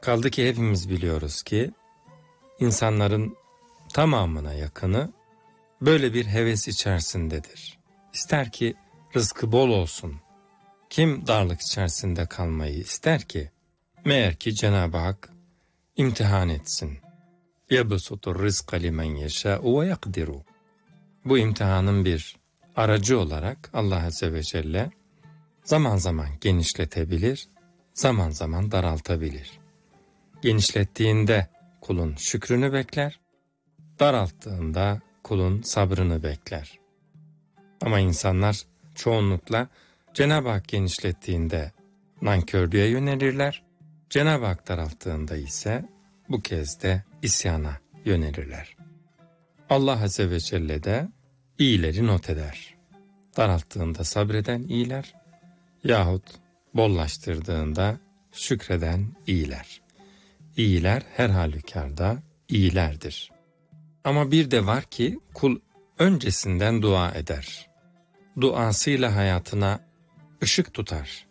Kaldı ki hepimiz biliyoruz ki insanların tamamına yakını böyle bir heves içerisindedir. İster ki rızkı bol olsun. Kim darlık içerisinde kalmayı ister ki? Meğer ki Cenab-ı Hak imtihan etsin. يَبْسُطُ الرِّزْقَ لِمَنْ يَشَاءُ وَيَقْدِرُ. Bu imtihanın bir aracı olarak Allah Azze ve Celle zaman zaman genişletebilir, zaman zaman daraltabilir. Genişlettiğinde kulun şükrünü bekler, daralttığında kulun sabrını bekler. Ama insanlar çoğunlukla Cenab-ı Hak genişlettiğinde nankörlüğe yönelirler, Cenab-ı Hak daralttığında ise bu kez de isyana yönelirler. Allah Azze ve Celle de iyileri not eder. Daralttığında sabreden iyiler yahut bollaştırdığında şükreden iyiler. İyiler her halükarda iyilerdir. Ama bir de var ki kul öncesinden dua eder. Duasıyla hayatına ışık tutar.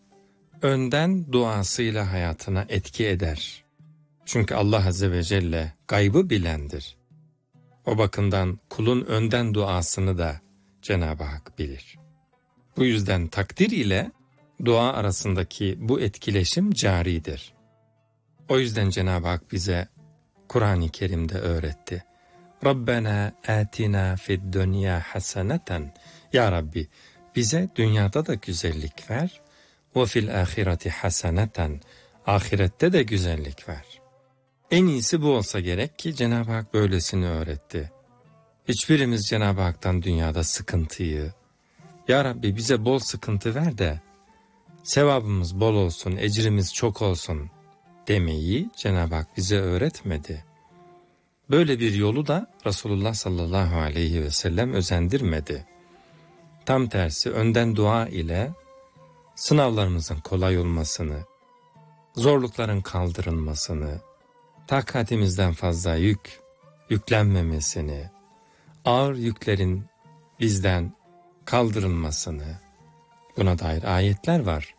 Önden duasıyla hayatına etki eder. Çünkü Allah Azze ve Celle gaybı bilendir. O bakımdan kulun önden duasını da Cenab-ı Hak bilir. Bu yüzden takdir ile dua arasındaki bu etkileşim caridir. O yüzden Cenab-ı Hak bize Kur'an-ı Kerim'de öğretti. Rabbena atina fid dünya haseneten. Ya Rabbi bize dünyada da güzellik ver. Ve fil ahireti haseneten. Ahirette de güzellik ver. En iyisi bu olsa gerek ki Cenab-ı Hak böylesini öğretti. Hiçbirimiz Cenab-ı Hak'tan dünyada sıkıntıyı, Ya Rabbi bize bol sıkıntı ver de sevabımız bol olsun, ecrimiz çok olsun demeyi Cenab-ı Hak bize öğretmedi. Böyle bir yolu da Resulullah sallallahu aleyhi ve sellem özendirmedi. Tam tersi önden dua ile sınavlarımızın kolay olmasını, zorlukların kaldırılmasını, takatimizden fazla yüklenmemesini, ağır yüklerin bizden kaldırılmasını, buna dair ayetler var.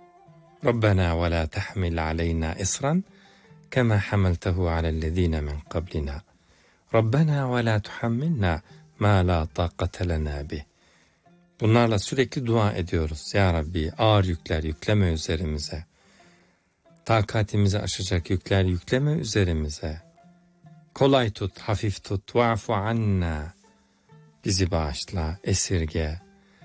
Rabbena ve la tahmil aleyna isran kema hamaltehu alellezine min qablina. Rabbena ve la tuhammilna ma la taqate lena bih. Bunlarla sürekli dua ediyoruz. Ya Rabbi ağır yükler yükleme üzerimize. Takatimizi aşacak yükler yükleme üzerimize. Kolay tut, hafif tut. Va'fu anna. Bizi bağışla, esirge.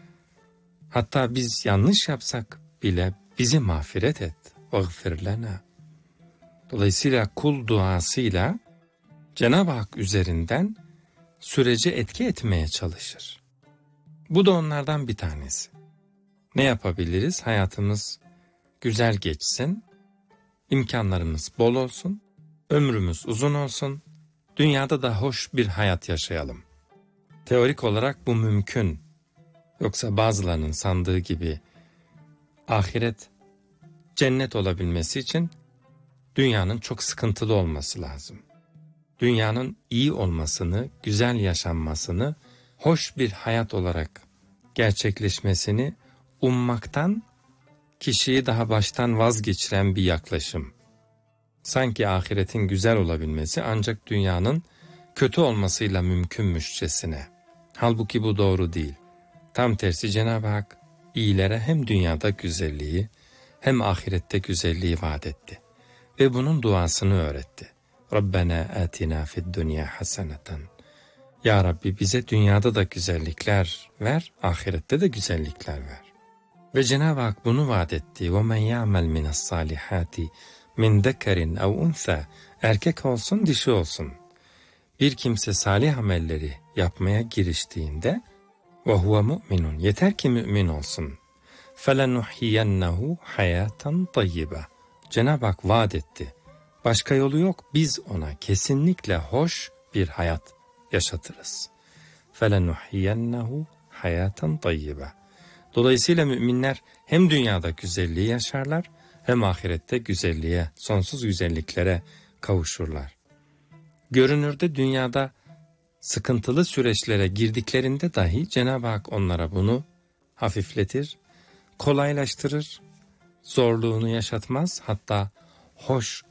Hatta biz yanlış yapsak bile bizi mağfiret et. Vagfir lena. Dolayısıyla kul duasıyla Cenab-ı Hak üzerinden sürece etki etmeye çalışır. Bu da onlardan bir tanesi. Ne yapabiliriz? Hayatımız güzel geçsin, imkanlarımız bol olsun, ömrümüz uzun olsun, dünyada da hoş bir hayat yaşayalım. Teorik olarak bu mümkün. Yoksa bazılarının sandığı gibi ahiret cennet olabilmesi için dünyanın çok sıkıntılı olması lazım. Dünyanın iyi olmasını, güzel yaşanmasını, hoş bir hayat olarak gerçekleşmesini ummaktan kişiyi daha baştan vazgeçiren bir yaklaşım. Sanki ahiretin güzel olabilmesi ancak dünyanın kötü olmasıyla mümkünmüşçesine. Halbuki bu doğru değil. Tam tersi Cenab-ı Hak iyilere hem dünyada güzelliği hem ahirette güzelliği vaat etti. Ve bunun duasını öğretti. Rabbena atina fid dünya haseneten. Ya Rabbi bize dünyada da güzellikler ver, ahirette de güzellikler ver. Ve Cenab-ı Hak bunu vaat etti. وَمَنْ يَعْمَلْ مِنَ الصَّالِحَاتِ مِنْ ذَكَرٍ اَوْ اُنْثَى. Erkek olsun, dişi olsun. Bir kimse salih amelleri yapmaya giriştiğinde وَهُوَ مُؤْمِنٌ. Yeter ki mümin olsun. فَلَنُحْيَنَّهُ حَيَاتًا طَيِّبًا. Cenab-ı Hak vaat etti. Başka yolu yok. Biz ona kesinlikle hoş bir hayat yaşatırız. فَلَنُحْيَنَّهُ حَيَاتًا طَيِّبًا. Dolayısıyla müminler hem dünyada güzelliği yaşarlar hem ahirette güzelliğe, sonsuz güzelliklere kavuşurlar. Görünürde dünyada sıkıntılı süreçlere girdiklerinde dahi Cenab-ı Hak onlara bunu hafifletir, kolaylaştırır, zorluğunu yaşatmaz, hatta hoş